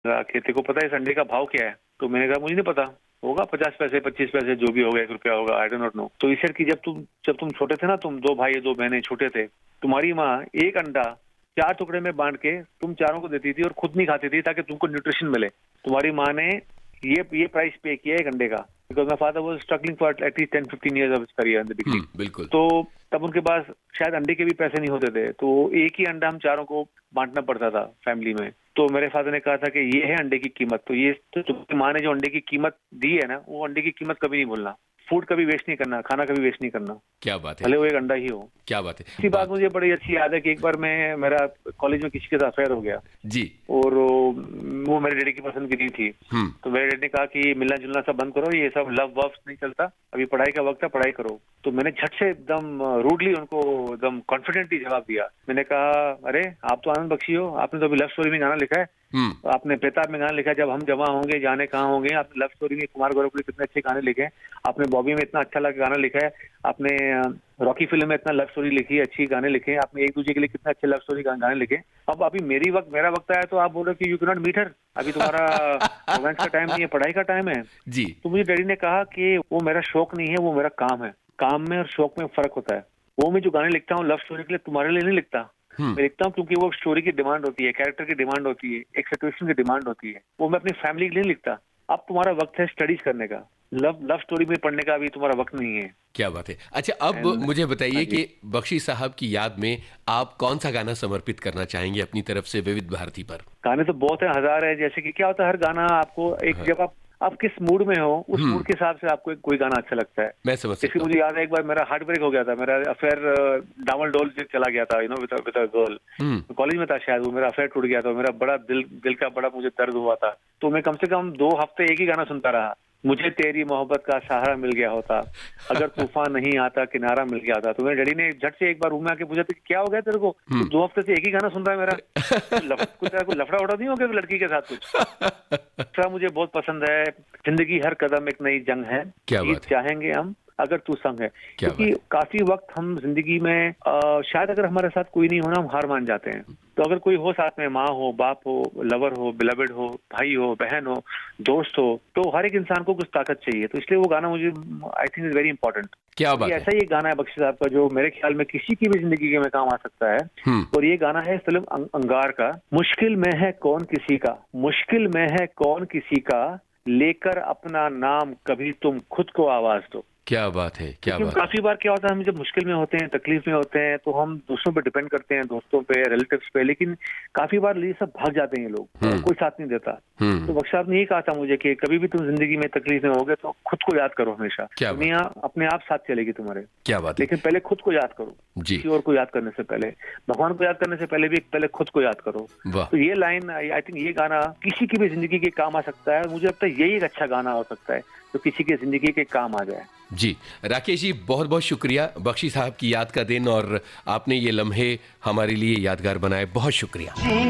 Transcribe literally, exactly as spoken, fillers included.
कि तेरे को पता है इस अंडे का भाव क्या है? तो मैंने कहा मुझे नहीं पता, होगा पचास पैसे पच्चीस पैसे जो भी होगा, एक रुपया होगा, आई डोंट नॉट नो। तो ईश्वर की जब तुम जब तुम छोटे थे ना, तुम दो भाई दो बहनें छोटे थे, तुम्हारी माँ एक अंडा चार टुकड़े में बांट के तुम चारों को देती थी और खुद नहीं खाती थी ताकि तुमको न्यूट्रिशन मिले। तुम्हारी माँ ने ये ये प्राइस पे किया एक अंडे का, because my father was struggling for at least ten fifteen years of his career in the beginning. बिल्कुल। तो तब उनके पास शायद अंडे के भी पैसे नहीं होते थे, तो एक ही अंडा हम चारों को बांटना पड़ता था फैमिली में। तो मेरे फादर ने कहा था कि ये है अंडे की कीमत। तो ये तो तुम्हारी माँ ने जो अंडे की कीमत दी है ना, वो अंडे की कीमत कभी नहीं भूलना। फूड कभी वेस्ट नहीं करना, खाना कभी वेस्ट नहीं करना। क्या बात है, भले वो एक अंडा ही हो। क्या बात है। इसी बात मुझे बड़ी अच्छी याद है कि एक बार मैं मेरा कॉलेज में किसी के साथ अफेयर हो गया जी, और वो मेरे डैडी की पसंद की नहीं थी। तो मेरे डैडी ने कहा कि मिलना जुलना सब बंद करो, ये सब लव वव नहीं चलता, अभी पढ़ाई का वक्त है, पढ़ाई करो। तो मैंने झट से एकदम रूडली उनको एकदम कॉन्फिडेंटली जवाब दिया। मैंने कहा अरे आप तो आनंद बख्शी हो, आपने तो अभी लव स्टोरी में गाना लिखा है, आपने बेताब में गाना लिखा है, जब हम जमा होंगे जाने कहाँ होंगे। आपने लव स्टोरी में कुमार गौरव ने कितने अच्छे गाने लिखे हैं, आपने बॉबी में इतना अच्छा लगा गाना लिखा है, आपने रॉकी फिल्म में इतना लव स्टोरी लिखी है, अच्छी गाने लिखे हैं, आपने एक दूसरे के लिए कितने अच्छे लव स्टोरी गाने लिखे। अब अभी मेरी वक्त मेरा वक्त आया तो आप बोल रहे हो कि you can not meet her, अभी तुम्हारा रोमांस का टाइम नहीं है, पढ़ाई का टाइम है जी। तो मुझे डैडी ने कहा कि वो मेरा शौक नहीं है, वो मेरा काम है। काम में और शौक में फर्क होता है। वो मैं जो गाने लिखता हूँ लव स्टोरी के लिए तुम्हारे लिए नहीं लिखता, मैं लिखता हूँ क्योंकि वो स्टोरी की डिमांड होती है, कैरेक्टर की डिमांड होती है, एक सिचुएशन की डिमांड होती है। वो मैं अपनी फैमिली के लिए लिखता। अब तुम्हारा वक्त है स्टडीज करने का, लव लव स्टोरी में पढ़ने का अभी तुम्हारा वक्त नहीं है। क्या बात है। अच्छा, अब मुझे बताइए कि बख्शी साहब की याद में आप कौन सा गाना समर्पित करना चाहेंगे अपनी तरफ से विविध भारती पर? गाने तो बहुत है, हजार है। जैसे कि क्या होता है, हर गाना आपको एक हाँ। जब आप आप किस मूड में हो उस मूड के हिसाब से आपको कोई गाना अच्छा लगता है। मैं समझ सकता हूं। मुझे याद है एक बार मेरा हार्ट ब्रेक हो गया था, मेरा अफेयर डामल डोल से चला गया था, you know with with a girl. College में था शायद, वो मेरा अफेयर टूट गया था, मेरा बड़ा दिल दिल का बड़ा मुझे दर्द हुआ था। तो मैं कम से कम दो हफ्ते एक ही गाना सुनता रहा, मुझे तेरी मोहब्बत का सहारा मिल गया होता, अगर तूफान नहीं आता किनारा मिल गया था। तो मेरे डैडी ने झट से एक बार रूम में आके पूछा था क्या हो गया तेरे को, तो दो हफ्ते से एक ही गाना सुन रहा है मेरा, कुछ कुछ लफड़ा उड़ा नहीं हो गया लड़की के साथ कुछ? दूसरा मुझे बहुत पसंद है, जिंदगी हर कदम एक नई जंग है, क्या बात है? चाहेंगे हम अगर तू संग है। क्योंकि काफी वक्त हम जिंदगी में आ, शायद अगर हमारे साथ कोई नहीं होना हम हार मान जाते हैं। तो अगर कोई हो साथ में, माँ हो, बाप हो, लवर हो, बिलवेड हो, भाई हो, बहन हो, दोस्त हो, तो हर एक इंसान को कुछ ताकत चाहिए। तो इसलिए वो गाना मुझे I think is very important. क्या बात है। ऐसा ही गाना है बख्शी साहब का जो मेरे ख्याल में किसी की भी जिंदगी में काम आ सकता है। और ये गाना है फिल्म अंगार का। मुश्किल में है कौन किसी का, मुश्किल में है कौन किसी का, लेकर अपना नाम कभी तुम खुद को आवाज दो। क्या बात है, क्या बात। काफी बार क्या होता है, हम जब मुश्किल में होते हैं, तकलीफ में होते हैं, तो हम दूसरों पे डिपेंड करते हैं, दोस्तों पे, रिलेटिव्स पे, लेकिन काफी बार ये सब भाग जाते हैं ये लोग, कोई साथ नहीं देता। तो बख्शी साहब ने यही कहा था मुझे कि कभी भी तुम जिंदगी में तकलीफ में होगे तो खुद को याद करो हमेशा, दुनिया अपने आप साथ चलेगी तुम्हारे। क्या बात है। लेकिन पहले खुद को याद करो, किसी और को याद करने से पहले, भगवान को याद करने से पहले भी पहले खुद को याद करो। तो ये लाइन आई थिंक ये गाना किसी की भी जिंदगी के काम आ सकता है। मुझे लगता है यही एक अच्छा गाना हो सकता है तो किसी की जिंदगी के काम आ जाए। जी राकेश जी, बहुत बहुत शुक्रिया। बख्शी साहब की याद का दिन और आपने ये लम्हे हमारे लिए यादगार बनाए, बहुत शुक्रिया।